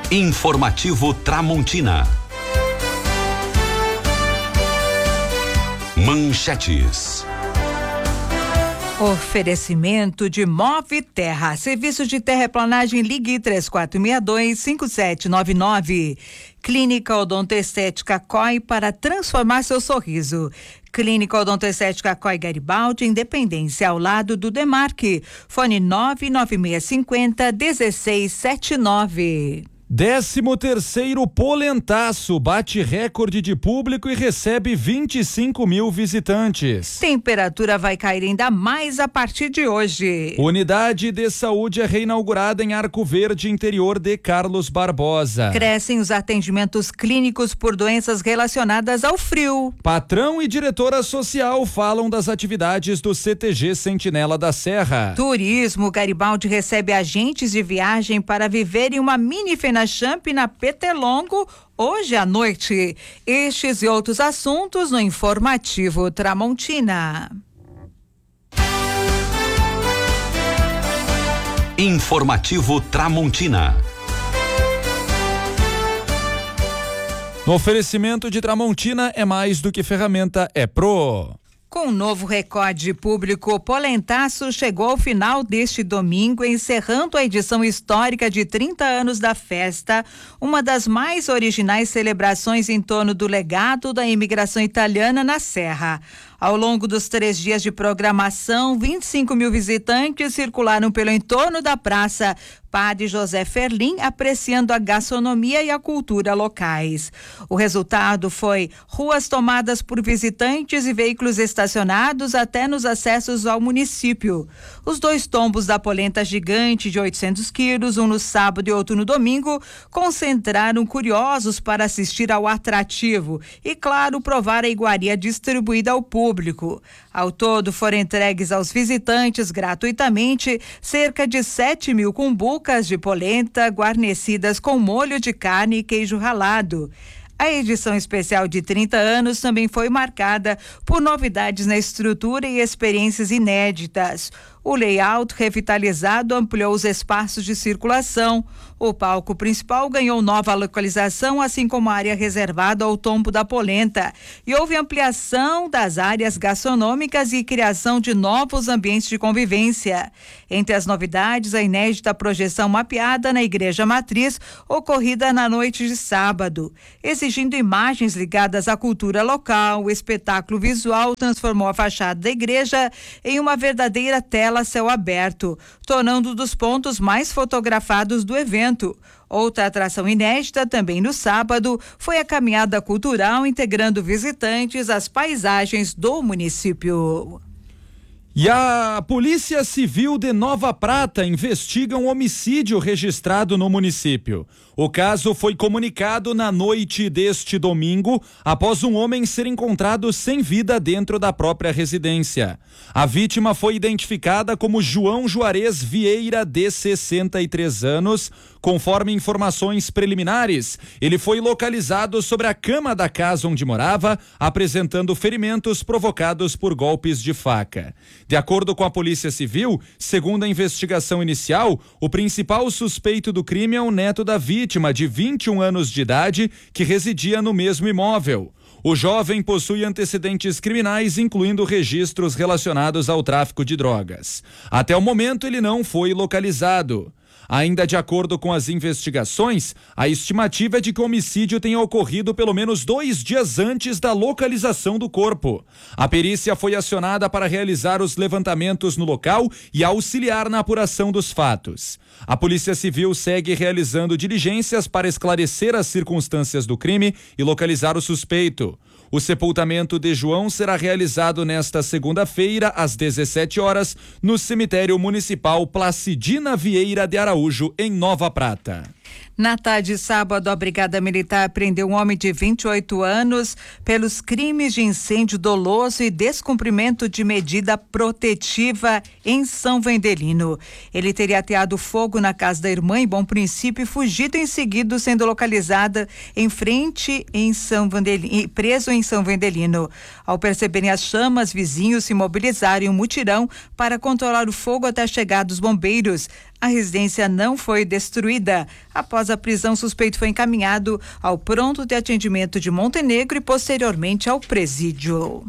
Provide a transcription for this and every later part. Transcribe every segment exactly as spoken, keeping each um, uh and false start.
Informativo Tramontina. Manchetes. Oferecimento de Move Terra. Serviço de terraplanagem, ligue três quatro seis dois, cinco sete nove nove. Clínica Odontoestética C O I para transformar seu sorriso. Clínica Odontoestética C O I Garibaldi, Independência, ao lado do Demarque. Fone nove nove seis cinco zero, um seis sete nove. Décimo terceiro Polentaço bate recorde de público e recebe vinte e cinco mil visitantes. Temperatura vai cair ainda mais a partir de hoje. Unidade de saúde é reinaugurada em Arco Verde, interior de Carlos Barbosa. Crescem os atendimentos clínicos por doenças relacionadas ao frio. Patrão e diretora social falam das atividades do C T G Sentinela da Serra. Turismo, Garibaldi recebe agentes de viagem para viverem uma mini fena Champ na Petelongo hoje à noite. Estes e outros assuntos no Informativo Tramontina. Informativo Tramontina. No oferecimento de Tramontina é mais do que ferramenta, é Pro. Com um novo recorde público, o Polentaço chegou ao final deste domingo, encerrando a edição histórica de trinta anos da festa, uma das mais originais celebrações em torno do legado da imigração italiana na Serra. Ao longo dos três dias de programação, vinte e cinco mil visitantes circularam pelo entorno da praça Padre José Ferlim, apreciando a gastronomia e a cultura locais. O resultado foi ruas tomadas por visitantes e veículos estacionados até nos acessos ao município. Os dois tombos da polenta gigante de oitocentos quilos, um no sábado e outro no domingo, concentraram curiosos para assistir ao atrativo e, claro, provar a iguaria distribuída ao público. Ao todo, foram entregues aos visitantes gratuitamente cerca de sete mil cumbucas de polenta guarnecidas com molho de carne e queijo ralado. A edição especial de trinta anos também foi marcada por novidades na estrutura e experiências inéditas. O layout revitalizado ampliou os espaços de circulação. O palco principal ganhou nova localização, assim como a área reservada ao tombo da polenta. E houve ampliação das áreas gastronômicas e criação de novos ambientes de convivência. Entre as novidades, a inédita projeção mapeada na Igreja Matriz, ocorrida na noite de sábado. Exigindo imagens ligadas à cultura local, o espetáculo visual transformou a fachada da igreja em uma verdadeira tela a céu aberto, tornando um dos pontos mais fotografados do evento. Outra atração inédita, também no sábado, foi a caminhada cultural integrando visitantes às paisagens do município. E a Polícia Civil de Nova Prata investiga um homicídio registrado no município. O caso foi comunicado na noite deste domingo, após um homem ser encontrado sem vida dentro da própria residência. A vítima foi identificada como João Juarez Vieira, de sessenta e três anos. Conforme informações preliminares, ele foi localizado sobre a cama da casa onde morava, apresentando ferimentos provocados por golpes de faca. De acordo com a Polícia Civil, segundo a investigação inicial, o principal suspeito do crime é o neto da vítima, de vinte e um anos de idade, que residia no mesmo imóvel. O jovem possui antecedentes criminais, incluindo registros relacionados ao tráfico de drogas. Até o momento, ele não foi localizado. Ainda de acordo com as investigações, a estimativa é de que o homicídio tenha ocorrido pelo menos dois dias antes da localização do corpo. A perícia foi acionada para realizar os levantamentos no local e auxiliar na apuração dos fatos. A Polícia Civil segue realizando diligências para esclarecer as circunstâncias do crime e localizar o suspeito. O sepultamento de João será realizado nesta segunda-feira, às dezessete horas, no cemitério municipal Placidina Vieira de Araújo, em Nova Prata. Na tarde de sábado, a Brigada Militar prendeu um homem de vinte e oito anos pelos crimes de incêndio doloso e descumprimento de medida protetiva em São Vendelino. Ele teria ateado fogo na casa da irmã em Bom Princípio e fugido em seguida, sendo localizada em frente em São Vendelino, preso em São Vendelino. Ao perceberem as chamas, vizinhos se mobilizaram em um mutirão para controlar o fogo até a chegada dos bombeiros. A residência não foi destruída. Após a prisão, o suspeito foi encaminhado ao pronto de atendimento de Montenegro e posteriormente ao presídio.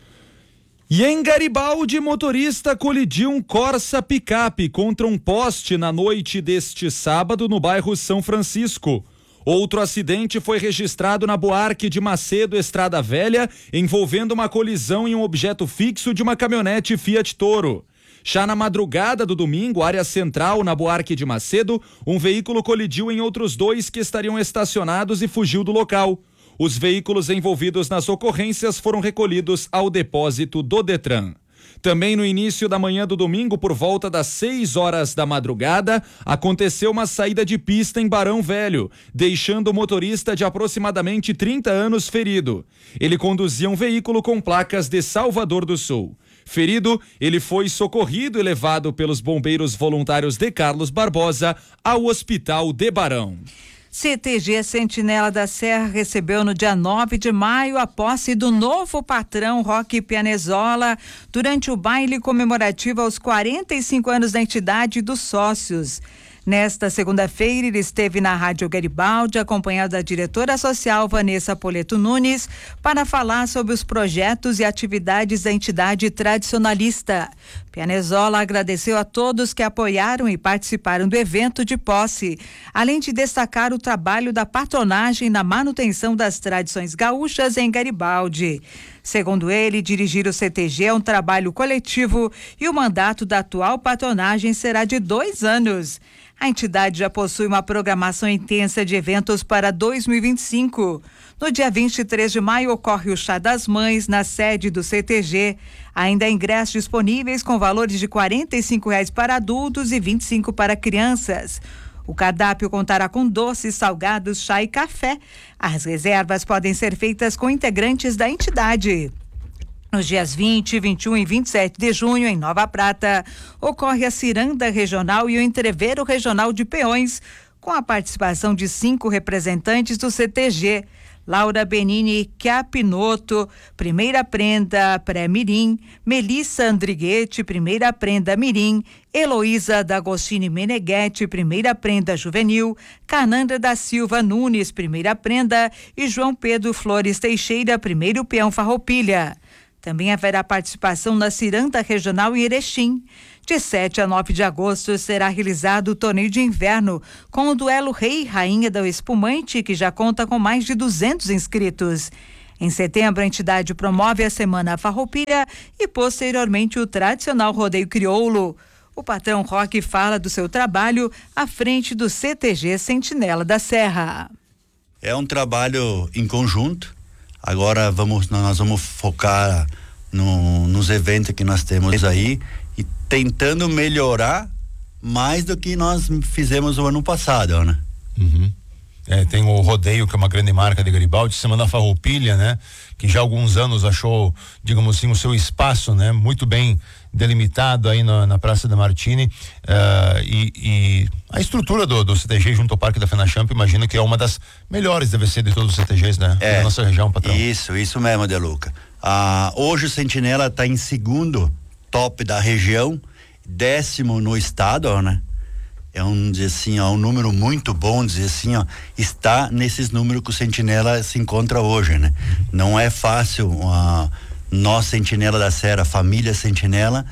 E em Garibaldi, motorista colidiu um Corsa picape contra um poste na noite deste sábado no bairro São Francisco. Outro acidente foi registrado na Buarque de Macedo, Estrada Velha, envolvendo uma colisão em um objeto fixo de uma caminhonete Fiat Toro. Já na madrugada do domingo, área central, na Buarque de Macedo, um veículo colidiu em outros dois que estariam estacionados e fugiu do local. Os veículos envolvidos nas ocorrências foram recolhidos ao depósito do Detran. Também no início da manhã do domingo, por volta das seis horas da madrugada, aconteceu uma saída de pista em Barão Velho, deixando o motorista de aproximadamente trinta anos ferido. Ele conduzia um veículo com placas de Salvador do Sul. Ferido, ele foi socorrido e levado pelos bombeiros voluntários de Carlos Barbosa ao Hospital de Barão. C T G Sentinela da Serra recebeu no dia nove de maio a posse do novo patrão Roque Pianezola durante o baile comemorativo aos quarenta e cinco anos da entidade e dos sócios. Nesta segunda-feira, ele esteve na Rádio Garibaldi, acompanhado da diretora social Vanessa Poleto Nunes, para falar sobre os projetos e atividades da entidade tradicionalista. Pianezola agradeceu a todos que apoiaram e participaram do evento de posse, além de destacar o trabalho da patronagem na manutenção das tradições gaúchas em Garibaldi. Segundo ele, dirigir o C T G é um trabalho coletivo e o mandato da atual patronagem será de dois anos. A entidade já possui uma programação intensa de eventos para dois mil e vinte e cinco. No dia vinte e três de maio ocorre o Chá das Mães na sede do C T G. Ainda há ingressos disponíveis com valores de quarenta e cinco reais para adultos e vinte e cinco para crianças. O cardápio contará com doces, salgados, chá e café. As reservas podem ser feitas com integrantes da entidade. Nos dias vinte, vinte e um e vinte e sete de junho, em Nova Prata, ocorre a Ciranda Regional e o Entreveiro Regional de Peões, com a participação de cinco representantes do C T G. Laura Benini Chiapinoto, primeira prenda pré-mirim, Melissa Andriguete, primeira prenda mirim, Heloísa D'Agostini Meneghetti, primeira prenda juvenil, Canandra da Silva Nunes, primeira prenda e João Pedro Flores Teixeira, primeiro peão farroupilha. Também haverá participação na Ciranda Regional em Erechim. De sete a nove de agosto será realizado o torneio de inverno com o duelo Rei e Rainha do Espumante, que já conta com mais de duzentos inscritos. Em setembro, a entidade promove a Semana Farroupilha e posteriormente o tradicional rodeio crioulo. O patrão Roque fala do seu trabalho à frente do C T G Sentinela da Serra. É um trabalho em conjunto. Agora vamos, nós vamos focar no, nos eventos que nós temos aí e tentando melhorar mais do que nós fizemos o ano passado, né? Uhum. É, tem o rodeio, que é uma grande marca de Garibaldi, Semana Farroupilha, né? Que já há alguns anos achou, digamos assim, o seu espaço, né? Muito bem delimitado aí na, na Praça da Martini, uh, e, e a estrutura do, do C T G junto ao Parque da Fenachamp, imagino que é uma das melhores, deve ser, de todos os C T Gs, né? É, da nossa região, patrão. Isso, isso mesmo, Deluca. Ah, hoje o Sentinela está em segundo top da região, décimo no estado, né? É um, dizer assim, ó, um número muito bom, dizer assim, ó, está nesses números que o Sentinela se encontra hoje, né? Não é fácil a nós, Sentinela da Serra, família Sentinela,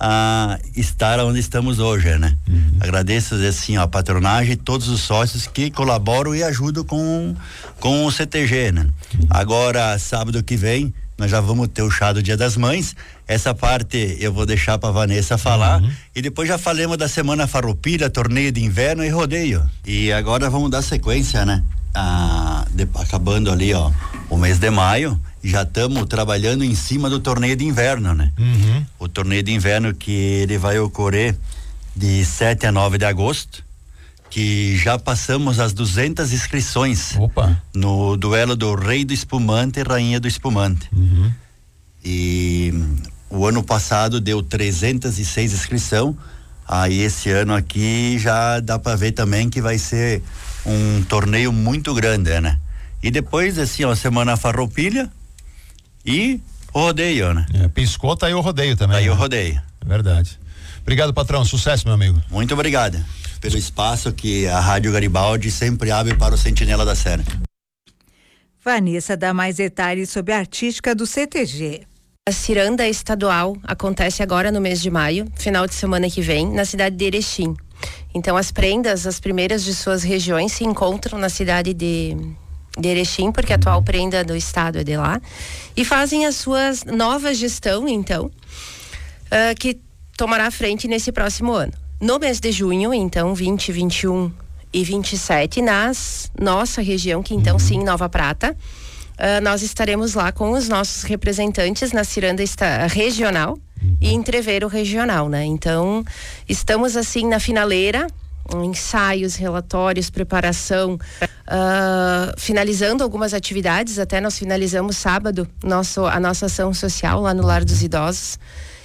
a estar onde estamos hoje, né? Uhum. Agradeço, dizer assim, ó, a patronagem e todos os sócios que colaboram e ajudam com, com o C T G, né? Uhum. Agora, sábado que vem, nós já vamos ter o chá do Dia das Mães. Essa parte eu vou deixar para Vanessa falar, uhum. E depois já falamos da Semana Farroupilha, torneio de inverno e rodeio. E agora vamos dar sequência, né? Ah, de, acabando ali, ó, o mês de maio, já estamos trabalhando em cima do torneio de inverno, né? Uhum. O torneio de inverno que ele vai ocorrer de sete a nove de agosto, que já passamos as duzentas inscrições. Opa. No duelo do Rei do Espumante e Rainha do Espumante. Uhum. E o ano passado deu trezentas e seis inscrições. Aí esse ano aqui já dá para ver também que vai ser um torneio muito grande, né? E depois, assim, ó, Semana Farroupilha e o rodeio, né? É, piscou, tá aí o rodeio também. Tá aí né? o rodeio. É verdade. Obrigado, patrão. Sucesso, meu amigo. Muito obrigado pelo espaço que a Rádio Garibaldi sempre abre para o Sentinela da Serra. Vanessa dá mais detalhes sobre a artística do C T G. A ciranda estadual acontece agora no mês de maio, final de semana que vem, na cidade de Erechim. Então as prendas, as primeiras de suas regiões, se encontram na cidade de, de Erechim, porque a atual prenda do estado é de lá, e fazem a sua nova gestão, então, uh, que tomará frente nesse próximo ano. No mês de junho, então, vinte, vinte e um e vinte e sete, nas nossa região, que então sim, Nova Prata, uh, nós estaremos lá com os nossos representantes na ciranda esta, regional e entreveiro regional, né? Então, estamos assim na finaleira, ensaios, relatórios, preparação, uh, finalizando algumas atividades. Até nós finalizamos sábado nosso, a nossa ação social lá no Lar dos Idosos.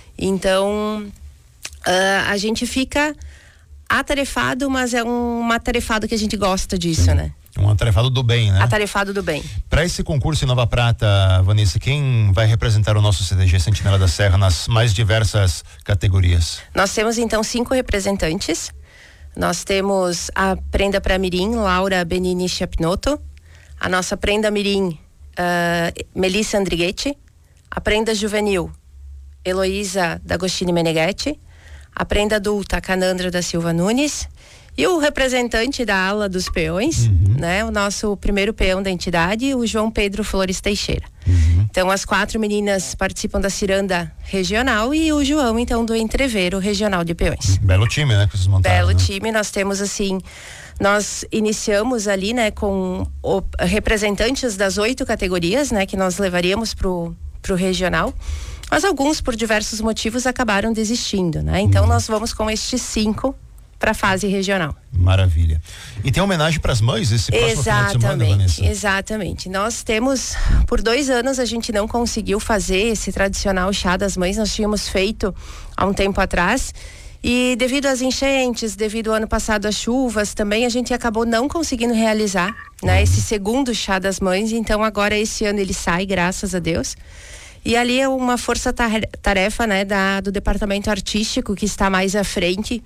Então, uh, a gente fica atarefado, mas é um atarefado que a gente gosta disso, Sim. né? Um atarefado do bem, né? Atarefado do bem. Para esse concurso em Nova Prata, Vanessa, quem vai representar o nosso C T G Sentinela da Serra nas mais diversas categorias? Nós temos então cinco representantes. Nós temos a prenda para mirim, Laura Benini Chapinoto, a nossa prenda mirim, uh, Melissa Andrighetti, a prenda juvenil, Heloísa D'Agostini Meneghetti, a prenda adulta, Canandra da Silva Nunes, e o representante da ala dos peões, uhum. né? O nosso primeiro peão da entidade, o João Pedro Flores Teixeira. Uhum. Então, as quatro meninas participam da ciranda regional e o João, então, do entreveiro regional de peões. Belo time, né? Que vocês montaram, Belo né? time, nós temos, assim, nós iniciamos ali, né? Com o, representantes das oito categorias, né? Que nós levaríamos pro, pro regional. Mas alguns, por diversos motivos, acabaram desistindo, né? Então, uhum. nós vamos com estes cinco para a fase regional. Maravilha. E tem homenagem para as mães esse próximo final de semana, Vanessa? Exatamente. Nós temos, por dois anos a gente não conseguiu fazer esse tradicional chá das mães. Nós tínhamos feito há um tempo atrás e devido às enchentes, devido ao ano passado às chuvas também, a gente acabou não conseguindo realizar, né, esse segundo chá das mães. Então agora esse ano ele sai, graças a Deus. E ali é uma força-tarefa, né, da, do departamento artístico que está mais à frente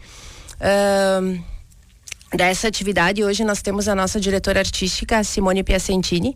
Uh, dessa atividade. Hoje nós temos a nossa diretora artística, a Simone Piacentini,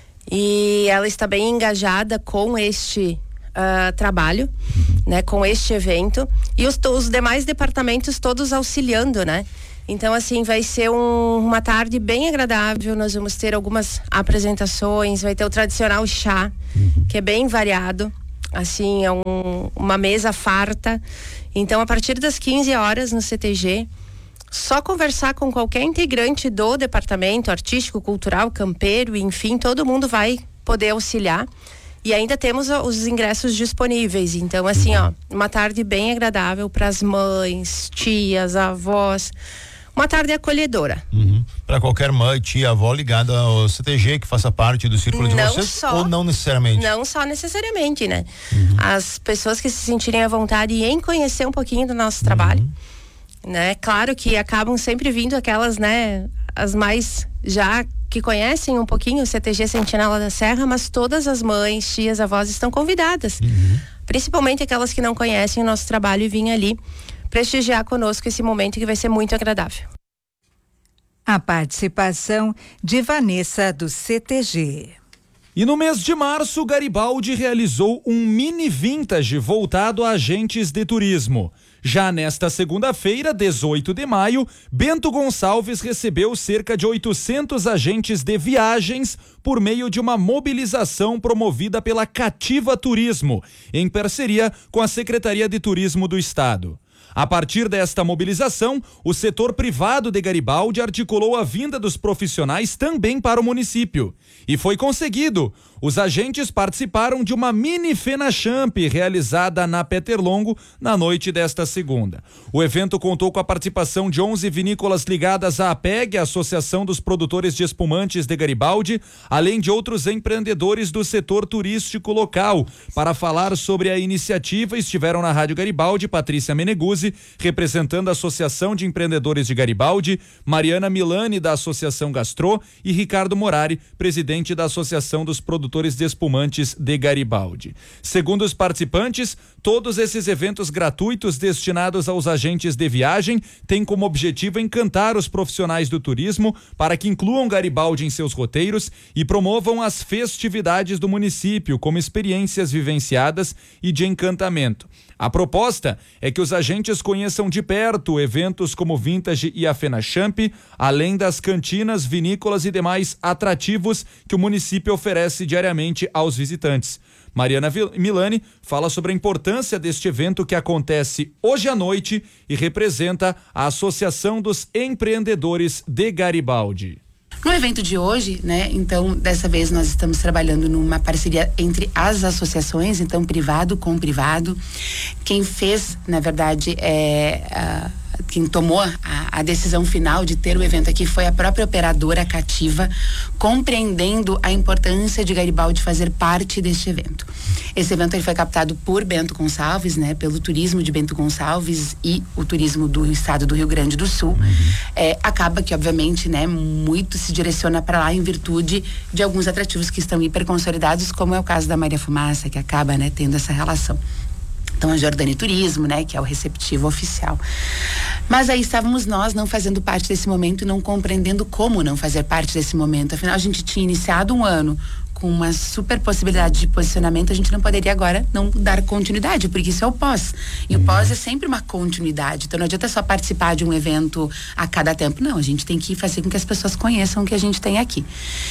e ela está bem engajada com este uh, trabalho, né, com este evento, e os, os demais departamentos todos auxiliando, né? Então, assim, vai ser um, uma tarde bem agradável. Nós vamos ter algumas apresentações, vai ter o tradicional chá, que é bem variado, assim, é um, uma mesa farta. Então, a partir das quinze horas no C T G, só conversar com qualquer integrante do departamento artístico, cultural, campeiro, enfim, todo mundo vai poder auxiliar. E ainda temos os ingressos disponíveis. Então, assim, ó, uma tarde bem agradável para as mães, tias, avós. Uma tarde acolhedora. Uhum. Para qualquer mãe, tia, avó ligada ao C T G, que faça parte do círculo de não vocês, só, ou não necessariamente? Não só necessariamente, né? Uhum. As pessoas que se sentirem à vontade em conhecer um pouquinho do nosso trabalho, uhum. né? Claro que acabam sempre vindo aquelas, né? As mais já que conhecem um pouquinho o C T G Sentinela da Serra, mas todas as mães, tias, avós estão convidadas. Uhum. Principalmente aquelas que não conhecem o nosso trabalho e vêm ali prestigiar conosco esse momento que vai ser muito agradável. A participação de Vanessa do C T G. E no mês de março, Garibaldi realizou um mini vintage voltado a agentes de turismo. Já nesta segunda-feira, dezoito de maio, Bento Gonçalves recebeu cerca de oitocentos agentes de viagens por meio de uma mobilização promovida pela Cativa Turismo, em parceria com a Secretaria de Turismo do Estado. A partir desta mobilização, o setor privado de Garibaldi articulou a vinda dos profissionais também para o município. E foi conseguido. Os agentes participaram de uma mini Fenachamp realizada na Peterlongo na noite desta segunda. O evento contou com a participação de onze vinícolas ligadas à APEG, a Associação dos Produtores de Espumantes de Garibaldi, além de outros empreendedores do setor turístico local. Para falar sobre a iniciativa, estiveram na Rádio Garibaldi Patrícia Meneguzzi, representando a Associação de Empreendedores de Garibaldi, Mariana Milani, da Associação Gastrô, e Ricardo Morari, presidente da Associação dos Produtores produtores de espumantes de Garibaldi. Segundo os participantes, todos esses eventos gratuitos destinados aos agentes de viagem têm como objetivo encantar os profissionais do turismo para que incluam Garibaldi em seus roteiros e promovam as festividades do município como experiências vivenciadas e de encantamento. A proposta é que os agentes conheçam de perto eventos como o Vintage e a FenaChamp, além das cantinas, vinícolas e demais atrativos que o município oferece diariamente aos visitantes. Mariana Milani fala sobre a importância deste evento que acontece hoje à noite e representa a Associação dos Empreendedores de Garibaldi. No evento de hoje, né, então, dessa vez nós estamos trabalhando numa parceria entre as associações, então, privado com privado. Quem fez, na verdade, é... A... quem tomou a, a decisão final de ter o evento aqui foi a própria operadora Cativa, compreendendo a importância de Garibaldi fazer parte deste evento. Esse evento ele foi captado por Bento Gonçalves, né, pelo turismo de Bento Gonçalves e o turismo do estado do Rio Grande do Sul. Uhum. É, acaba que, obviamente, né, muito se direciona para lá em virtude de alguns atrativos que estão hiper consolidados, como é o caso da Maria Fumaça, que acaba, né, tendo essa relação. Então, a Jordani Turismo, né, que é o receptivo oficial. Mas aí estávamos nós não fazendo parte desse momento e não compreendendo como não fazer parte desse momento. Afinal, a gente tinha iniciado um ano com uma super possibilidade de posicionamento, a gente não poderia agora não dar continuidade, porque isso é o pós. E o pós é sempre uma continuidade. Então não adianta só participar de um evento a cada tempo. Não, a gente tem que fazer com que as pessoas conheçam o que a gente tem aqui.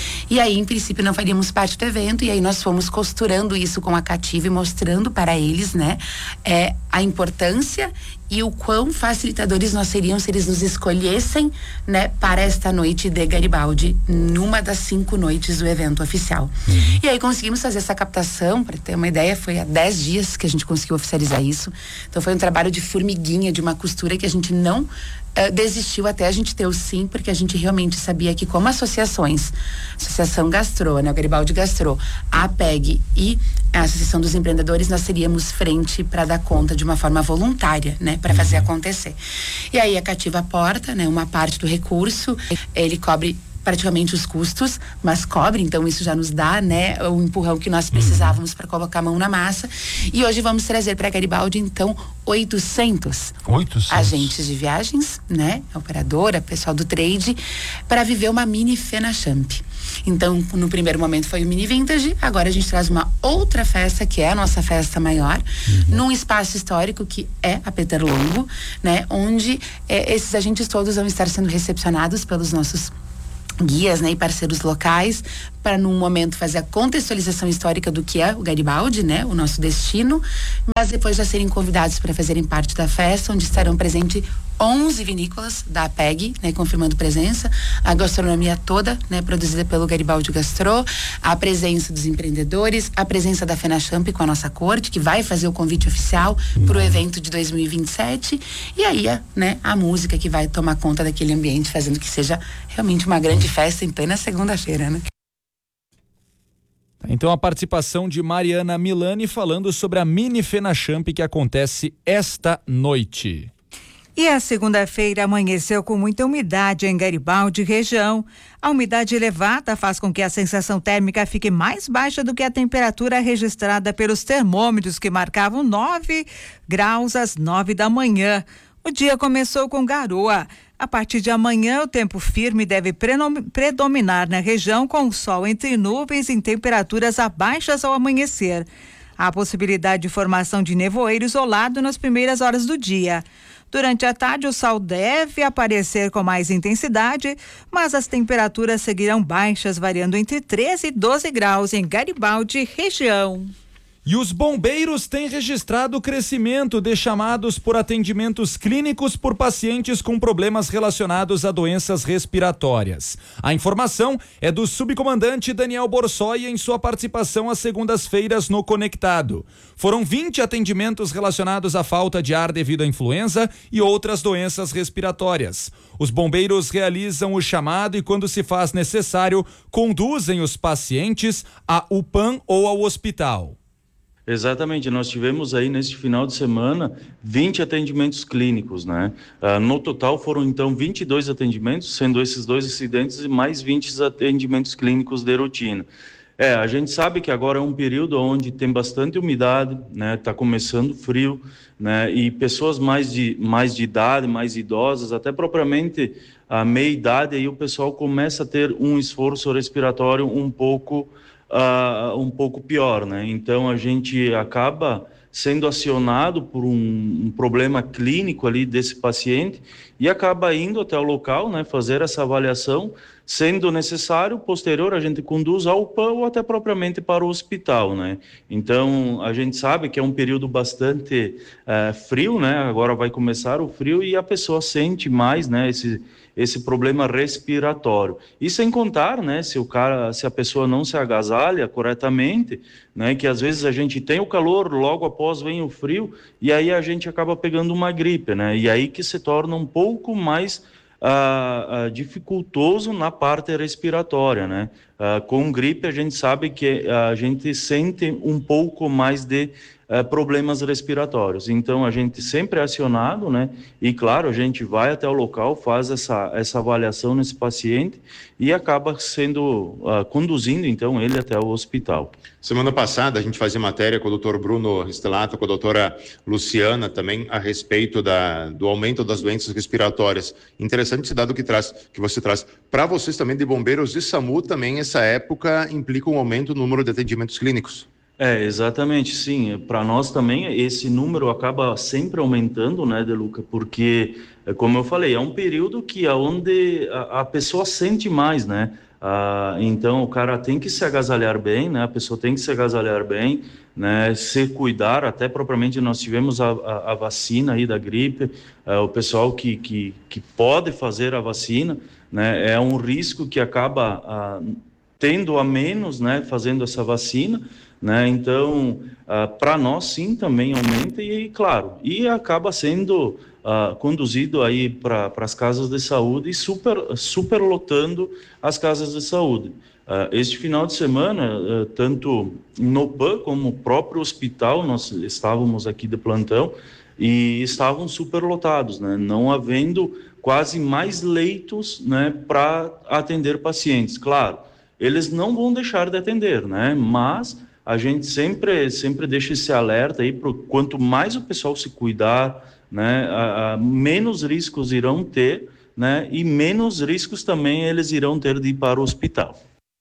E aí, em princípio, não faríamos parte do evento, e aí nós fomos costurando isso com a Cativa e mostrando para eles, né, é, a importância e o quão facilitadores nós seríamos se eles nos escolhessem, né, para esta noite de Garibaldi, numa das cinco noites do evento oficial. Uhum. E aí conseguimos fazer essa captação, para ter uma ideia, foi há dez dias que a gente conseguiu oficializar isso. Então foi um trabalho de formiguinha, de uma costura que a gente não uh, desistiu até a gente ter o sim, porque a gente realmente sabia que como associações, Associação Gastrô, né, o Garibaldi Gastrô, a APEG e a Associação dos Empreendedores, nós seríamos frente para dar conta de uma forma voluntária, né, para fazer acontecer. E aí a Cativa aporta, né, uma parte do recurso, ele cobre praticamente os custos, mas cobre, então isso já nos dá, né, o empurrão que nós precisávamos para colocar a mão na massa. E hoje vamos trazer para Garibaldi, então, oitocentos agentes de viagens, né, operadora, pessoal do trade, para viver uma mini FenaChamp. Então, no primeiro momento foi o Mini Vintage, agora a gente traz uma outra festa, que é a nossa festa maior, uhum. num espaço histórico que é a Peter Longo, né, onde eh, esses agentes todos vão estar sendo recepcionados pelos nossos guias, né, e parceiros locais, para num momento fazer a contextualização histórica do que é o Garibaldi, né, o nosso destino, mas depois já serem convidados para fazerem parte da festa, onde estarão presentes onze vinícolas da APEG, né, confirmando presença, a gastronomia toda, né, produzida pelo Garibaldi Gastrô, a presença dos empreendedores, a presença da FenaChamp com a nossa corte, que vai fazer o convite oficial para o evento de dois mil e vinte e sete, e aí a, né, a música que vai tomar conta daquele ambiente, fazendo que seja realmente uma grande festa em plena segunda-feira, né? Então a participação de Mariana Milani falando sobre a mini FenaChamp que acontece esta noite. E a segunda-feira amanheceu com muita umidade em Garibaldi, região. A umidade elevada faz com que a sensação térmica fique mais baixa do que a temperatura registrada pelos termômetros, que marcavam nove graus às nove da manhã. O dia começou com garoa. A partir de amanhã, o tempo firme deve predominar na região, com o sol entre nuvens em temperaturas abaixas ao amanhecer. Há possibilidade de formação de nevoeiro isolado nas primeiras horas do dia. Durante a tarde, o sol deve aparecer com mais intensidade, mas as temperaturas seguirão baixas, variando entre treze e doze graus em Garibaldi, região. E os bombeiros têm registrado o crescimento de chamados por atendimentos clínicos por pacientes com problemas relacionados a doenças respiratórias. A informação é do subcomandante Daniel Borsoi em sua participação às segundas-feiras no Conectado. Foram vinte atendimentos relacionados à falta de ar devido à influenza e outras doenças respiratórias. Os bombeiros realizam o chamado e, quando se faz necessário, conduzem os pacientes à U P A M ou ao hospital. Exatamente, nós tivemos aí neste final de semana vinte atendimentos clínicos, né? Ah, no total foram então vinte e dois atendimentos, sendo esses dois incidentes e mais vinte atendimentos clínicos de rotina. É, a gente sabe que agora é um período onde tem bastante umidade, né? Tá começando frio, né? E pessoas mais de, mais de idade, mais idosas, até propriamente a meia idade, aí o pessoal começa a ter um esforço respiratório um pouco, uh, um pouco pior, né? Então a gente acaba sendo acionado por um, um problema clínico ali desse paciente e acaba indo até o local, né? Fazer essa avaliação. Sendo necessário, posterior, a gente conduz ao P A ou até propriamente para o hospital, né? Então, a gente sabe que é um período bastante uh, frio, né? Agora vai começar o frio e a pessoa sente mais, né? Esse, esse problema respiratório. E sem contar, né? Se o cara, se a pessoa não se agasalha corretamente, né? Que às vezes a gente tem o calor, logo após vem o frio e aí a gente acaba pegando uma gripe, né? E aí que se torna um pouco mais Uh, uh, dificultoso na parte respiratória, né? Uh, com gripe a gente sabe que a gente sente um pouco mais de uh, problemas respiratórios. Então a gente sempre é acionado, né? E claro, a gente vai até o local, faz essa, essa avaliação nesse paciente e acaba sendo, uh, conduzindo então ele até o hospital. Semana passada a gente fazia matéria com o doutor Bruno Stellato, com a doutora Luciana também a respeito da, do aumento das doenças respiratórias. Interessante esse dado que, traz, que você traz. Para vocês também de bombeiros e SAMU também essa época implica um aumento no número de atendimentos clínicos? É, exatamente, sim. Para nós também esse número acaba sempre aumentando, né, De Luca? Porque, como eu falei, é um período que é onde a, a pessoa sente mais, né? Ah, então o cara tem que se agasalhar bem, né? A pessoa tem que se agasalhar bem, né? Se cuidar, até propriamente nós tivemos a, a, a vacina aí da gripe, ah, o pessoal que, que, que pode fazer a vacina, né? É um risco que acaba ah, tendo a menos, né? Fazendo essa vacina, né? Então, ah, para nós sim também aumenta e, claro, e acaba sendo Uh, conduzido aí para as casas de saúde e super, super lotando as casas de saúde. Uh, este final de semana, uh, tanto no P A como no próprio hospital, nós estávamos aqui de plantão e estavam super lotados, né? Não havendo quase mais leitos, né, para atender pacientes. Claro, eles não vão deixar de atender, né? Mas a gente sempre, sempre deixa esse alerta aí, pro, quanto mais o pessoal se cuidar, né, a, a, menos riscos irão ter, né, e menos riscos também eles irão ter de ir para o hospital.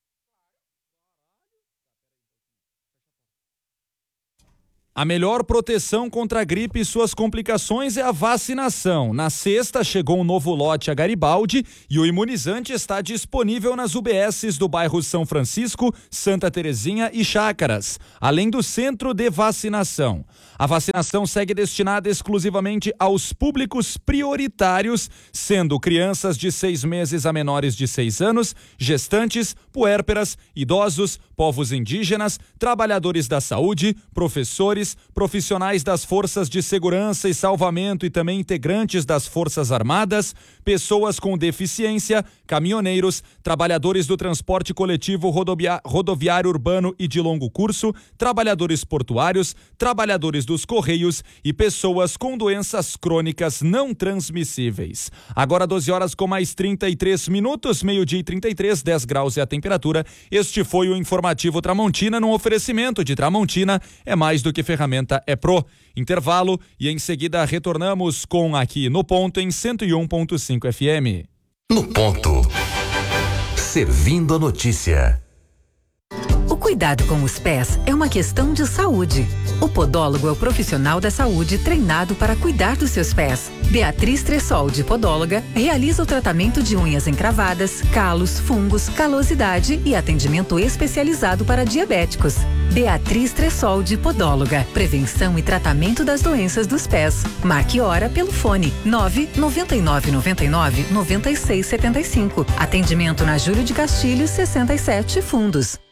A melhor proteção contra a gripe e suas complicações é a vacinação. Na sexta, chegou um novo lote a Garibaldi e o imunizante está disponível nas U B Ss do bairro São Francisco, Santa Terezinha e Chácaras, além do centro de vacinação. A vacinação segue destinada exclusivamente aos públicos prioritários, sendo crianças de seis meses a menores de seis anos, gestantes, puérperas, idosos, povos indígenas, trabalhadores da saúde, professores, profissionais das forças de segurança e salvamento e também integrantes das Forças Armadas, pessoas com deficiência, caminhoneiros, trabalhadores do transporte coletivo rodovia- rodoviário urbano e de longo curso, trabalhadores portuários, trabalhadores dos Correios e pessoas com doenças crônicas não transmissíveis. Agora doze horas com mais trinta e três minutos, meio-dia e trinta e três, dez graus é a temperatura. Este foi o Informativo Tramontina, num oferecimento de Tramontina, é mais do que ferramenta, é Pro. Intervalo e em seguida retornamos com Aqui no Ponto em cento e um ponto cinco F M. No Ponto. Servindo a notícia. O cuidado com os pés é uma questão de saúde. O podólogo é o profissional da saúde treinado para cuidar dos seus pés. Beatriz Tressoldi, podóloga, realiza o tratamento de unhas encravadas, calos, fungos, calosidade e atendimento especializado para diabéticos. Beatriz Tressoldi, podóloga. Prevenção e tratamento das doenças dos pés. Marque hora pelo fone nove nove nove nove nove nove seis sete cinco. Atendimento na Júlio de Castilhos, sessenta e sete, Fundos.